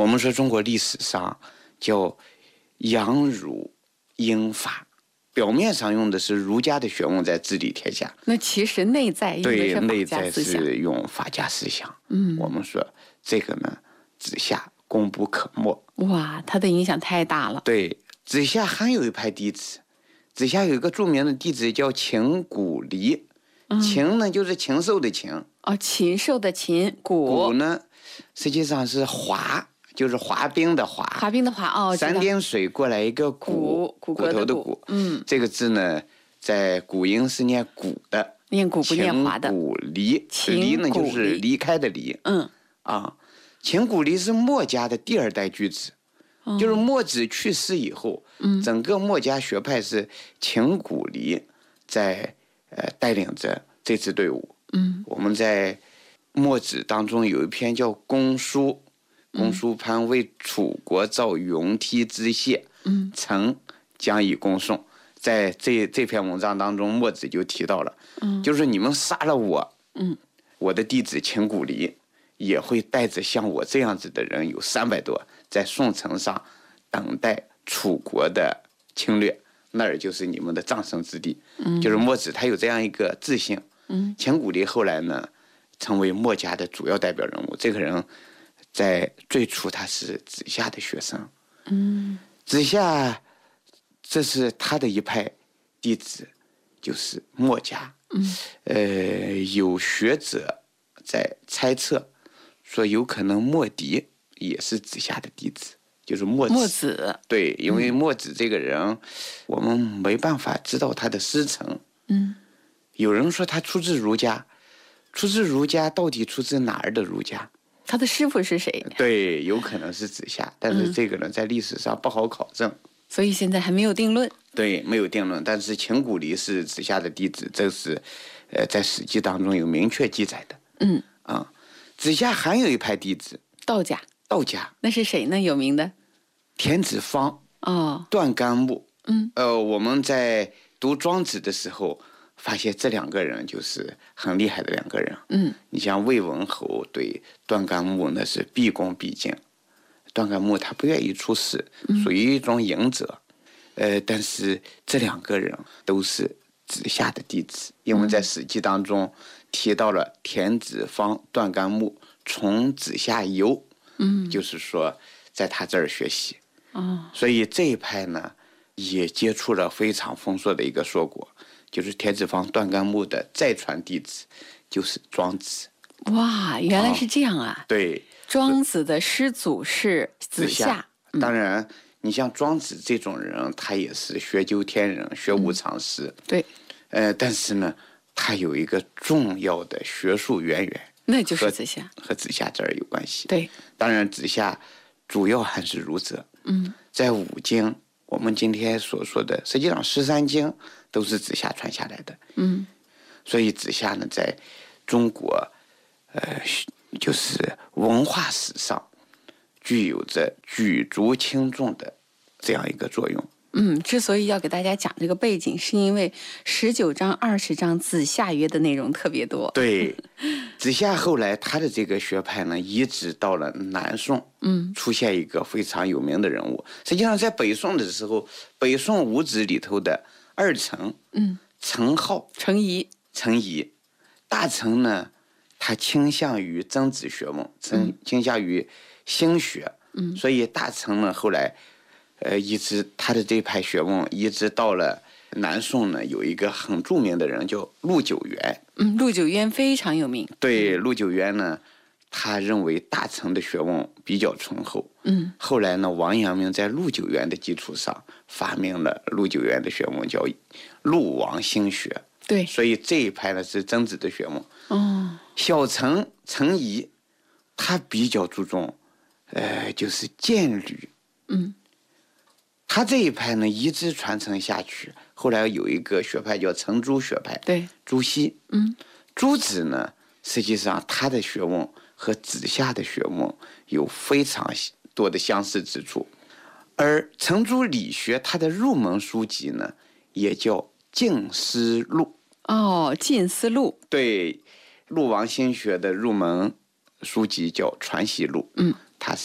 我们说中国历史上叫阳儒英法，表面上用的是儒家的学问在治理天下， 那其实内在用的对， 是内在法家思想。 是用法家思想。我们说这个呢，子夏功不可没。 哇，他的影响太大了。 对，子夏还有一派弟子，子夏有一个著名的弟子叫秦古离。禽呢就是禽兽的禽， 禽兽的禽， 古呢实际上是滑，就是滑冰的滑， 滑冰的滑三点水过来一个骨头的骨，这个字呢在古音是念骨的， 念骨不念滑的。 秦古离，离呢就是离开的离。秦古离是墨家的第2代巨子，就是墨子去世以后，整个墨家学派是秦古离在带领着这支队伍。我们在墨子当中有一篇叫《公书》，公书潘为楚国造云梯之谢，臣将以公送。在这篇文章当中，墨子就提到了，就是你们杀了我，我的弟子秦古离也会带着像我这样子的人有300多，在宋城上等待楚国的侵略，那儿就是你们的葬身之地。就是墨子他有这样一个自信。秦古离后来呢成为墨家的主要代表人物，这个人在最初他是子夏的学生。子夏这是他的一派弟子，就是墨家。有学者在猜测说有可能墨翟也是子夏的弟子，就是墨子。对，因为墨子这个人我们没办法知道他的师承。有人说他出自儒家，出自儒家到底出自哪儿的儒家？ 他的师傅是谁？ 对，有可能是子夏，但是这个呢在历史上不好考证， 所以现在还没有定论。 对，没有定论。但是秦古离是子夏的弟子，这是在《史记》当中有明确记载的。子夏还有一派弟子， 道家。 那是谁呢？有名的田子方、段干木。我们在读庄子的时候发现这2个人就是很厉害的2个人。你像魏文侯对段干木那是毕恭毕敬，段干木他不愿意出仕，属于一种隐者。但是这2个人都是子夏的弟子，因为在《史记》当中提到了田子方、段干木从子夏游，就是说在他这儿学习。所以这一派呢也接触了非常丰硕的一个硕果，就是田子方、段干木的再传弟子就是庄子。 哇，原来是这样啊！ 对， 庄子的师祖是子夏。 当然你像庄子这种人，他也是学究天人，学无常识。 对， 但是呢他有一个重要的学术渊源， 那就是子夏， 和子夏这儿有关系。 对， 当然子夏主要还是儒者。在五经，我们今天所说的实际上13经都是子夏传下来的。所以子夏呢在中国就是文化史上具有着举足轻重的这样一个作用。 之所以要给大家讲这个背景，是因为19章、20章子夏约的内容特别多。 对，子夏后来他的这个学派呢，一直到了南宋，出现一个非常有名的人物。实际上，在北宋的时候，北宋五子里头的二程，程颢、 程颐， 大程呢，他倾向于曾子学问，倾向于心学，所以大程呢后来。一直他的这派学问一直到了南宋呢，有一个很著名的人叫陆九渊。 陆九渊非常有名。 对，陆九渊呢，他认为大程的学问比较醇厚。后来呢，王阳明在陆九渊的基础上发明了陆九渊的学问，叫陆王心学。 对， 所以这一派呢是曾子的学问。小程程颐，他比较注重，就是渐履。他这一派呢一直传承下去，后来有一个学派叫程朱学派， 对， 朱熹。朱子呢，实际上他的学问和子夏的学问有非常多的相似之处，而程朱理学它的入门书籍呢，也叫《静思录》。 静思录。 对，陆王心学的入门书籍叫《传习录》。它是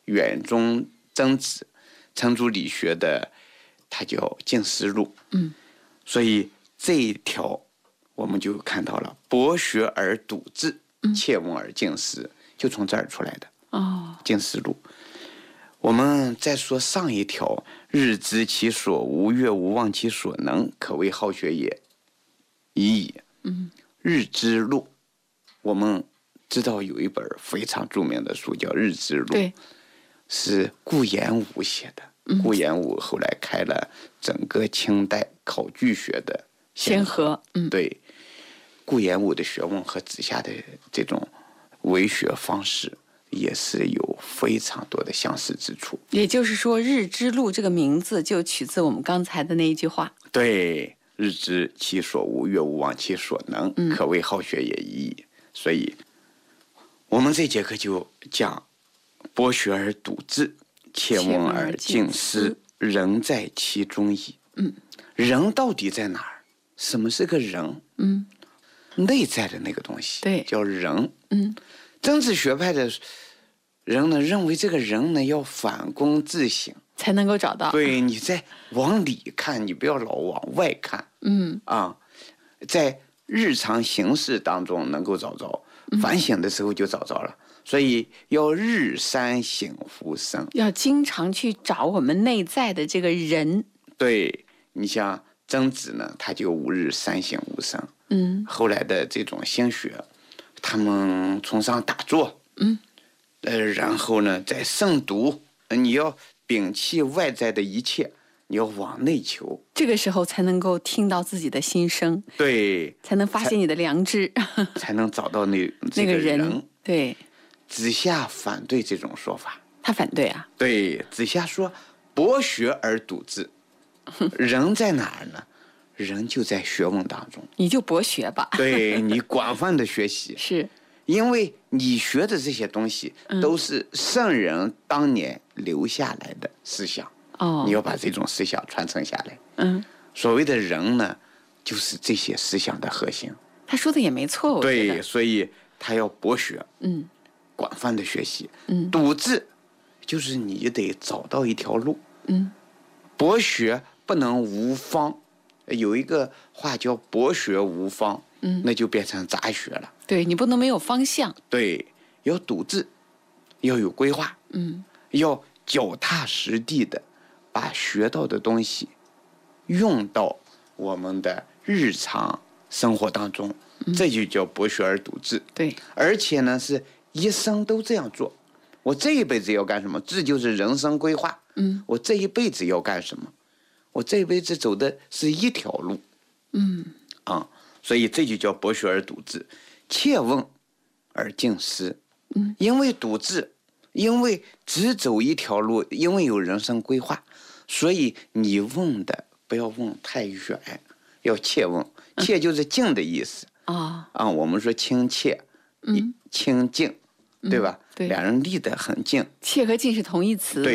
远中曾子，程朱理学的，它叫静思路。所以这一条我们就看到了博学而笃志，切问而静思，就从这儿出来的。静思路。我们再说上一条，日知其所无，月无忘其所能，可谓好学也已矣。日之路，我们知道有一本非常著名的书叫《日之路》，是顾炎武写的。顾炎武后来开了整个清代考据学的先河。对，顾炎武的学问和子夏的这种为学方式也是有非常多的相似之处。 也就是说，日之路这个名字就取自我们刚才的那一句话。 对，日知其所无，月无忘其所能，可谓好学也已矣。所以我们这节课就讲博学而笃志，切问而静思，人在其中矣。人到底在哪儿？什么是个人？内在的那个东西， 对， 叫人。曾子学派的人呢，认为这个人呢要反躬自省， 才能够找到。 对，你再往里看，你不要老往外看。在日常行事当中能够找着，反省的时候就找着了。所以要日三省吾身， 要经常去找我们内在的这个人。 对，你像曾子呢，他就吾日三省吾身。后来的这种心学，他们崇尚打坐。然后呢，在慎独，你要摒弃外在的一切，你要往内求， 这个时候才能够听到自己的心声。 对， 才能发现你的良知， 才能找到那个人。对， 子夏反对这种说法。 他反对啊？ 对，子夏说博学而笃志，人在哪儿呢？人就在学问当中， 你就博学吧。 对，你广泛的学习， 是因为你学的这些东西都是圣人当年留下来的思想。你要把这种思想传承下来。所谓的人呢，就是这些思想的核心。 他说的也没错。 对，所以他要博学，广泛的学习。笃志就是你得找到一条路。博学不能无方，有一个话叫博学无方。那就变成杂学了。 对，你不能没有方向。 对，要笃志，要有规划。要脚踏实地的把学到的东西用到我们的日常生活当中，这就叫博学而笃志。 对， 而且呢是一生都这样做。我这一辈子要干什么？这就是人生规划。我这一辈子要干什么？我这一辈子走的是一条路。所以这就叫博学而笃志，切问而静思。因为笃志，因为只走一条路，因为有人生规划，所以你问的不要问太远，要切问。切就是静的意思。我们说亲切，亲近，对吧？ 对， 两人离得很近。 切和近是同义词。 对。